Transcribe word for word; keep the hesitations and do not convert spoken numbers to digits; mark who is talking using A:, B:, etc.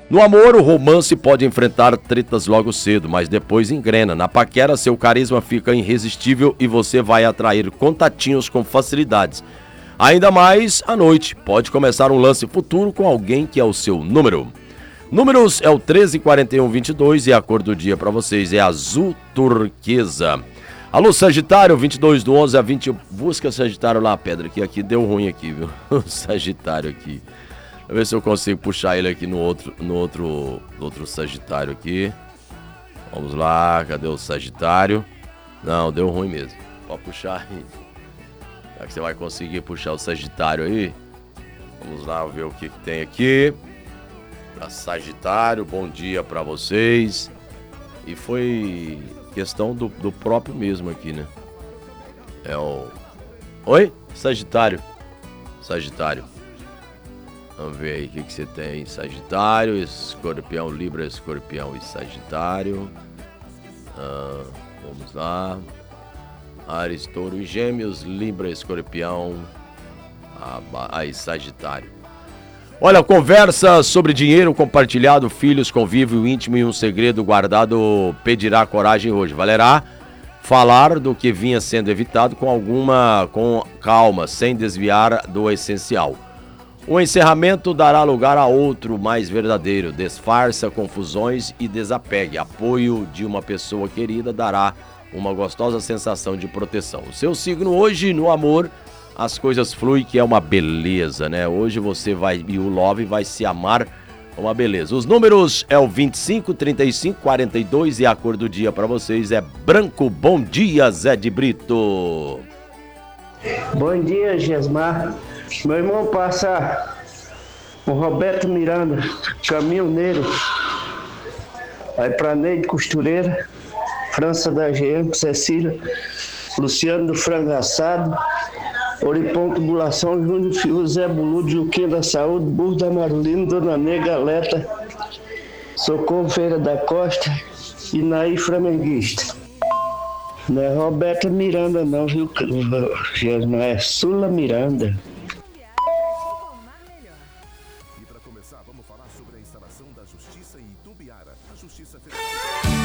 A: No amor, o romance pode enfrentar tretas logo cedo, mas depois engrena. Na paquera, seu carisma fica irresistível e você vai atrair contatinhos com facilidades. Ainda mais à noite, pode começar um lance futuro com alguém que é o seu número. Números é o treze, quarenta e um, vinte e dois e a cor do dia para vocês é azul turquesa. Alô, Sagitário, vinte e dois do onze a vinte. Busca Sagitário lá, Pedra, que aqui deu ruim aqui, viu? O Sagitário aqui. Deixa eu ver se eu consigo puxar ele aqui no outro, no outro, no outro Sagitário aqui. Vamos lá, cadê o Sagitário? Não, deu ruim mesmo. Pode puxar aí. Será que você vai conseguir puxar o Sagitário aí? Vamos lá ver o que, que tem aqui. Pra Sagitário, bom dia pra vocês. E foi questão do, do próprio mesmo aqui, né? É o... Oi? Sagitário. Sagitário. Vamos ver aí o que, que você tem. Sagitário, Escorpião, Libra, Escorpião e Sagitário. Ah, vamos lá. Áries, Touro e Gêmeos, Libra, Escorpião, aí Sagitário. Olha, conversa sobre dinheiro compartilhado, filhos, convívio íntimo e um segredo guardado pedirá coragem hoje. Valerá falar do que vinha sendo evitado com alguma com calma, sem desviar do essencial. O encerramento dará lugar a outro mais verdadeiro. Disfarça confusões e desapegue. Apoio de uma pessoa querida dará uma gostosa sensação de proteção. O seu signo hoje, no amor, as coisas fluem, que é uma beleza, né? Hoje você vai, e o Love vai se amar, uma beleza. Os números é o vinte e cinco, trinta e cinco, quarenta e dois e a cor do dia para vocês é branco. Bom dia, Zé de Brito.
B: Bom dia, Gesmar. Meu irmão passa o Roberto Miranda, caminhoneiro. Vai para Neide Costureira, França da G M, Cecília, Luciano do Frango Assado, Oripão Tubulação, Júnior Fio, Zé Bulu, Juquinha da Saúde, Burro da Marulina, Dona Nega Galeta, Socorro Feira da Costa e Naí Flamenguista. Não é Roberta Miranda não, viu? Não é Sula Miranda.